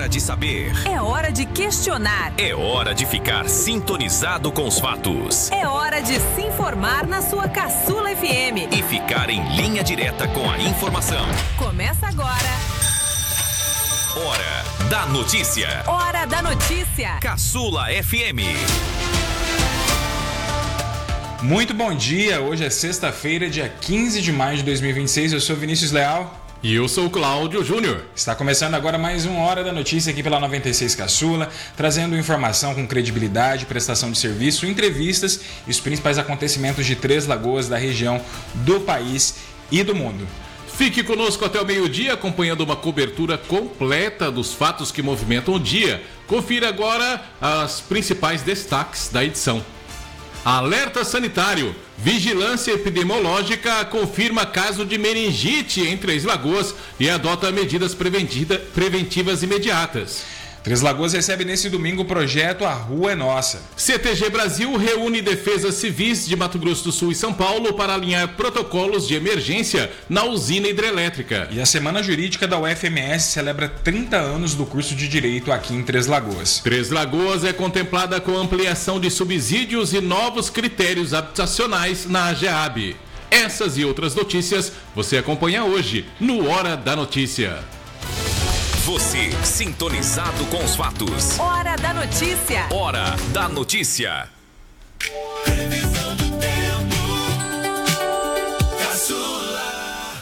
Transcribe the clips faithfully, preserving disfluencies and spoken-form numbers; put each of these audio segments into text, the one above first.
de saber. É hora de questionar. É hora de ficar sintonizado com os fatos. É hora de se informar na sua Caçula F M. E ficar em linha direta com a informação. Começa agora. Hora da notícia. Hora da notícia. Caçula F M. Muito bom dia, hoje é sexta-feira, dia quinze de maio de dois mil e vinte e seis, eu sou Vinícius Leal. E eu sou o Cláudio Júnior. Está começando agora mais uma Hora da Notícia aqui pela noventa e seis Caçula, trazendo informação com credibilidade, prestação de serviço, entrevistas e os principais acontecimentos de Três Lagoas, da região, do país e do mundo. Fique conosco até o meio-dia, acompanhando uma cobertura completa dos fatos que movimentam o dia. Confira agora os principais destaques da edição. Alerta sanitário. Vigilância epidemiológica confirma caso de meningite em Três Lagoas e adota medidas preventivas imediatas. Três Lagoas recebe nesse domingo o projeto A Rua é Nossa. C T G Brasil reúne defesas civis de Mato Grosso do Sul e São Paulo para alinhar protocolos de emergência na usina hidrelétrica. E a Semana Jurídica da U F M S celebra trinta anos do curso de Direito aqui em Três Lagoas. Três Lagoas é contemplada com ampliação de subsídios e novos critérios habitacionais na AGEAB. Essas e outras notícias você acompanha hoje no Hora da Notícia. Você sintonizado com os fatos. Hora da notícia. Hora da notícia. Previsão do tempo. Caçula.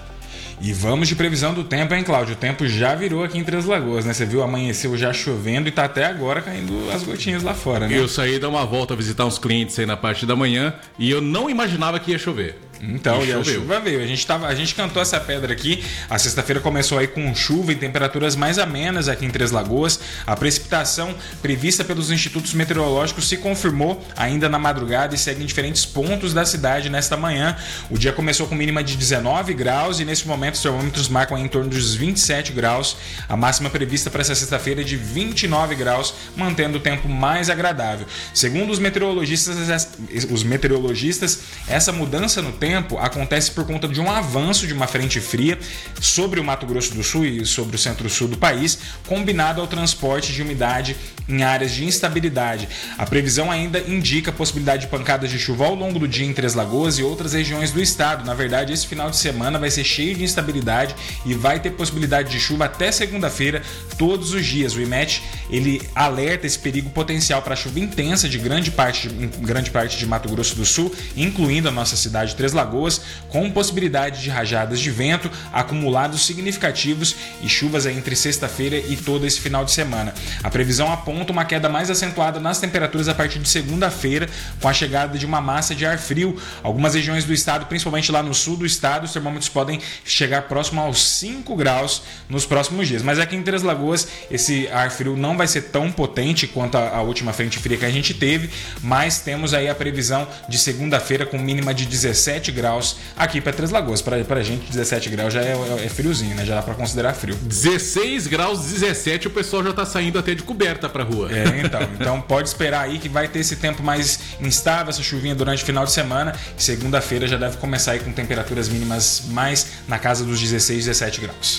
E vamos de previsão do tempo, hein, Cláudio? O tempo já virou aqui em Três Lagoas, né? Você viu, amanheceu já chovendo e tá até agora caindo as gotinhas lá fora, né? Eu saí dar uma volta, visitar uns clientes aí na parte da manhã e eu não imaginava que ia chover. Então, e a chuva veio. A gente, tava, a gente cantou essa pedra aqui. A sexta-feira começou aí com chuva e temperaturas mais amenas aqui em Três Lagoas. A precipitação prevista pelos institutos meteorológicos se confirmou ainda na madrugada e segue em diferentes pontos da cidade nesta manhã. O dia começou com mínima de dezenove graus e nesse momento os termômetros marcam em torno dos vinte e sete graus. A máxima prevista para essa sexta-feira é de vinte e nove graus, mantendo o tempo mais agradável. Segundo os meteorologistas, os meteorologistas, essa mudança no tempo tempo acontece por conta de um avanço de uma frente fria sobre o Mato Grosso do Sul e sobre o centro-sul do país, combinado ao transporte de umidade em áreas de instabilidade. A previsão ainda indica a possibilidade de pancadas de chuva ao longo do dia em Três Lagoas e outras regiões do estado. Na verdade, esse final de semana vai ser cheio de instabilidade e vai ter possibilidade de chuva até segunda-feira, todos os dias. O I M E T ele alerta esse perigo potencial para chuva intensa de grande parte, em grande parte de Mato Grosso do Sul, incluindo a nossa cidade de Três Lagoas, com possibilidade de rajadas de vento, acumulados significativos e chuvas entre sexta-feira e todo esse final de semana. A previsão aponta uma queda mais acentuada nas temperaturas a partir de segunda-feira, com a chegada de uma massa de ar frio. Algumas regiões do estado, principalmente lá no sul do estado, os termômetros podem chegar próximo aos cinco graus nos próximos dias. Mas aqui em Três Lagoas, esse ar frio não vai ser tão potente quanto a, a última frente fria que a gente teve, mas temos aí a previsão de segunda-feira com mínima de dezessete graus aqui para Três Lagoas. Para a gente, dezessete graus já é, é friozinho, né? Já dá para considerar frio. dezesseis graus, dezessete, o pessoal já tá saindo até de coberta para rua. É, então. Então pode esperar aí que vai ter esse tempo mais instável, essa chuvinha durante o final de semana. Segunda-feira já deve começar aí com temperaturas mínimas mais na casa dos dezesseis, dezessete graus.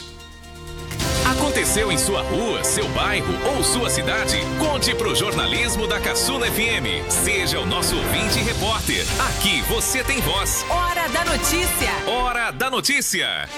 Aconteceu em sua rua, seu bairro ou sua cidade? Conte pro jornalismo da Caçula F M. Seja o nosso ouvinte e repórter. Aqui você tem voz. Hora da notícia. Hora da notícia.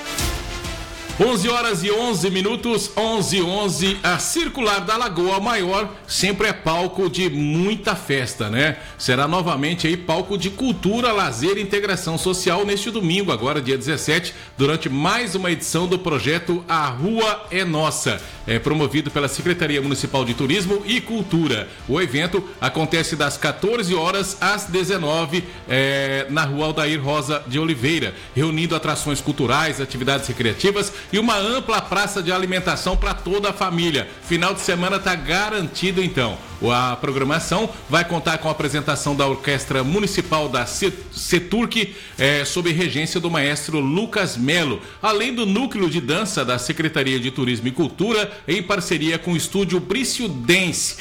onze horas e onze minutos, onze e onze, a Circular da Lagoa Maior sempre é palco de muita festa, né? Será novamente aí palco de cultura, lazer e integração social neste domingo, agora dia dezessete, durante mais uma edição do projeto A Rua é Nossa. É promovido pela Secretaria Municipal de Turismo e Cultura. O evento acontece das quatorze horas às dezenove é, na Rua Aldair Rosa de Oliveira, reunindo atrações culturais, atividades recreativas e uma ampla praça de alimentação para toda a família. Final de semana está garantido, então. A programação vai contar com a apresentação da Orquestra Municipal da Seturc, é, sob regência do maestro Lucas Melo, além do núcleo de dança da Secretaria de Turismo e Cultura, em parceria com o estúdio Brício Dance.